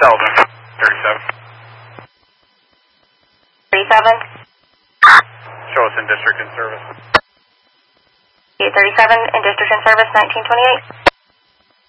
Sullivan, 37. 37? Show us in district and service. 37 in district and service, 1928.